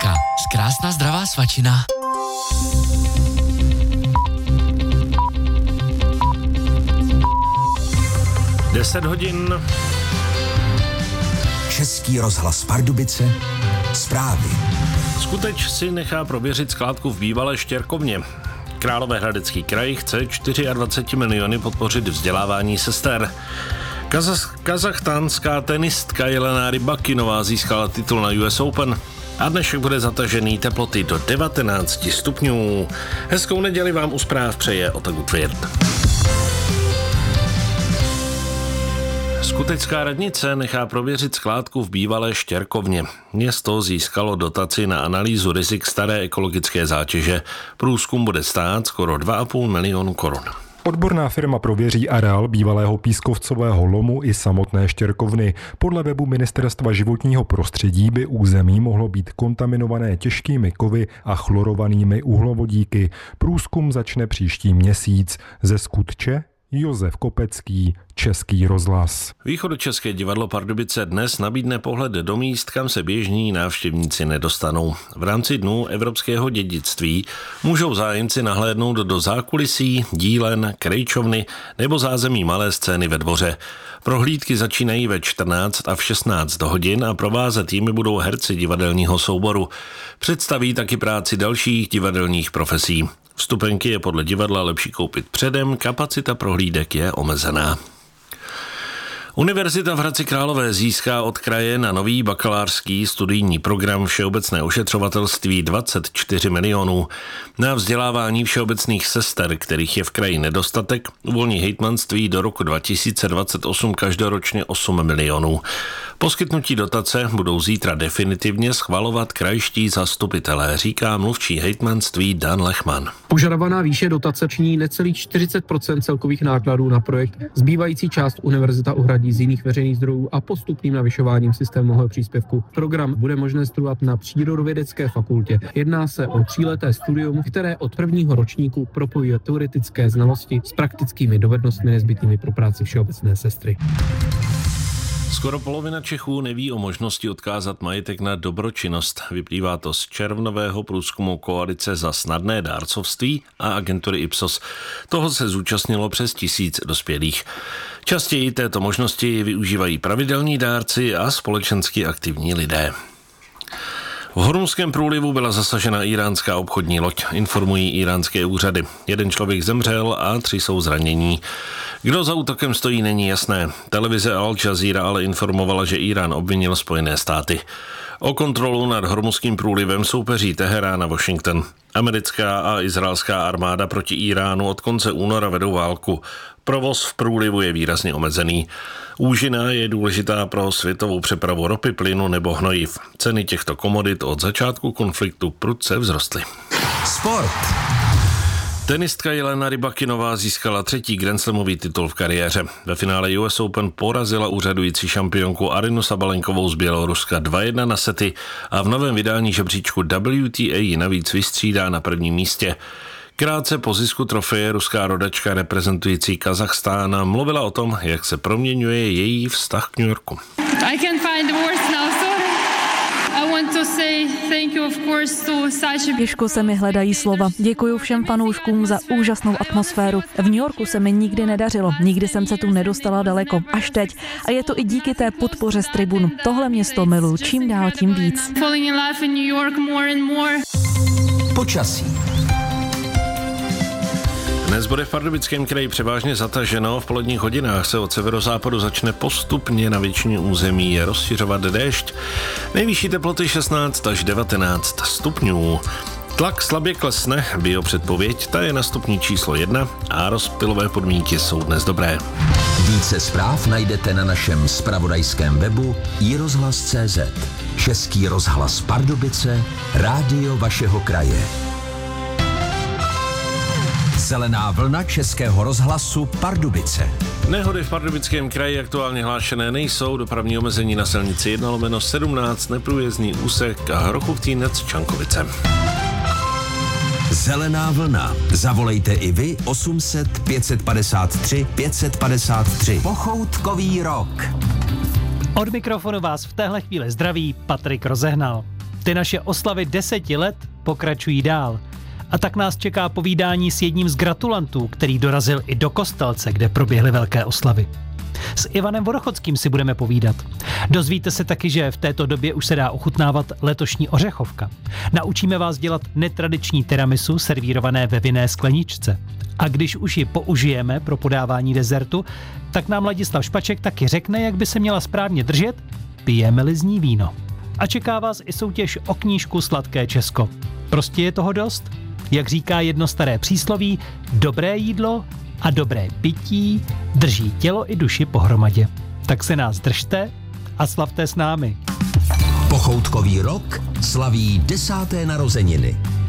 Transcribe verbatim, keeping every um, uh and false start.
Vodka. Krásná zdravá svačina. deset hodin. Český rozhlas Pardubice. Zprávy. Skuteč si nechá prověřit skládku v bývalé Štěrkovně. Královéhradecký kraj chce dvacet čtyři miliony podpořit vzdělávání sester. Kazach, kazachstánská tenistka Jelena Rybakinová získala titul na U S Open. A dnešek bude zatažený, teploty do devatenáct stupňů. Hezkou neděli vám u zpráv přeje Otagu Tvěrt. Skutecká radnice nechá prověřit skládku v bývalé Štěrkovně. Město získalo dotaci na analýzu rizik staré ekologické zátěže. Průzkum bude stát skoro dva a půl milionu korun. Odborná firma prověří areál bývalého pískovcového lomu i samotné Štěrkovny. Podle webu Ministerstva životního prostředí by území mohlo být kontaminované těžkými kovy a chlorovanými uhlovodíky. Průzkum začne příští měsíc. Ze Skutče Josef Kopecký, Český rozhlas. Východočeské divadlo Pardubice dnes nabídne pohled do míst, kam se běžní návštěvníci nedostanou. V rámci dnů evropského dědictví můžou zájemci nahlédnout do zákulisí, dílen, krejčovny nebo zázemí malé scény ve dvoře. Prohlídky začínají ve čtrnáct a v šestnáct hodin a provázet jimi budou herci divadelního souboru. Představí taky práci dalších divadelních profesí. Vstupenky je podle divadla lepší koupit předem, kapacita prohlídek je omezená. Univerzita v Hradci Králové získá od kraje na nový bakalářský studijní program všeobecné ošetřovatelství dvacet čtyři milionů. Na vzdělávání všeobecných sester, kterých je v kraji nedostatek, uvolní hejtmanství do roku dva tisíce dvacet osm každoročně osm milionů. Poskytnutí dotace budou zítra definitivně schvalovat krajští zastupitelé, říká mluvčí hejtmanství Dan Lechman. Požadovaná výše dotace činí necelých čtyřicet procent celkových nákladů na projekt. Zbývající část univerzita uhradí z jiných veřejných zdrojů a postupným navyšováním systémového příspěvku. Program bude možné studovat na Přírodovědecké fakultě. Jedná se o tříleté studium, které od prvního ročníku propojuje teoretické znalosti s praktickými dovednostmi nezbytnými pro práci všeobecné sestry. Skoro polovina Čechů neví o možnosti odkázat majetek na dobročinnost. Vyplývá to z červnového průzkumu Koalice za snadné dárcovství a agentury Ipsos. Toho se zúčastnilo přes tisíc dospělých. Častěji této možnosti využívají pravidelní dárci a společensky aktivní lidé. V Hormuzském průlivu byla zasažena íránská obchodní loď, informují íránské úřady. Jeden člověk zemřel a tři jsou zranění. Kdo za útokem stojí, není jasné. Televize Al Jazeera ale informovala, že Írán obvinil Spojené státy. O kontrolu nad Hormuzským průlivem soupeří Teherán a Washington. Americká a izraelská armáda proti Íránu od konce února vedou válku. Provoz v průlivu je výrazně omezený. Úžina je důležitá pro světovou přepravu ropy, plynu nebo hnojiv. Ceny těchto komodit od začátku konfliktu prudce vzrostly. Sport. Tenistka Jelena Rybakinová získala třetí grandslamový titul v kariéře. Ve finále U S Open porazila úřadující šampionku Arynu Sabalenkovou z Běloruska dva jedna na sety a v novém vydání žebříčku W T A ji navíc vystřídá na prvním místě. Krátce po zisku trofeje ruská rodačka reprezentující Kazachstán mluvila o tom, jak se proměňuje její vztah k New Yorku. I can find the words now, sorry. I want to say thank you of course to such a... Těžko se mi hledají slova. Děkuji všem fanouškům za úžasnou atmosféru. V New Yorku se mi nikdy nedařilo, nikdy jsem se tu nedostala daleko, až teď. A je to i díky té podpoře z tribun. Tohle město miluji čím dál tím víc. Falling in love in New York more and more. Počasí. Dnes bude v Pardubickém kraji převážně zataženo, v poledních hodinách se od severozápadu začne postupně na většině území rozšiřovat déšť. Nejvyšší teploty šestnáct až devatenáct stupňů. Tlak slabě klesne, biopředpověď, ta je na stupni číslo jedna a rozptylové podmínky jsou dnes dobré. Více zpráv najdete na našem zpravodajském webu i rozhlas tečka cé zet. Český rozhlas Pardubice, rádio vašeho kraje. Zelená vlna Českého rozhlasu Pardubice. Nehody v Pardubickém kraji aktuálně hlášené nejsou, dopravní omezení na silnici jedna lomeno sedmnáct, neprůjezdný úsek a Hrochův-Týnec Čankovice. Zelená vlna. Zavolejte i vy osm set pět padesát tři pět padesát tři. Pochoutkový rok. Od mikrofonu vás v téhle chvíli zdraví Patrik Rozehnal. Ty naše oslavy deseti let pokračují dál. A tak nás čeká povídání s jedním z gratulantů, který dorazil i do Kostelce, kde proběhly velké oslavy. S Ivanem Vodochodským si budeme povídat. Dozvíte se taky, že v této době už se dá ochutnávat letošní ořechovka. Naučíme vás dělat netradiční tiramisu servírované ve vinné skleničce. A když už ji použijeme pro podávání dezertu, tak nám Ladislav Špaček taky řekne, jak by se měla správně držet, pijeme-li z ní víno. A čeká vás i soutěž o knížku Sladké Česko. Prostě je toho dost? Jak říká jedno staré přísloví, dobré jídlo a dobré pití drží tělo i duši pohromadě. Tak se nás držte a slavte s námi. Pochoutkový rok slaví desáté narozeniny.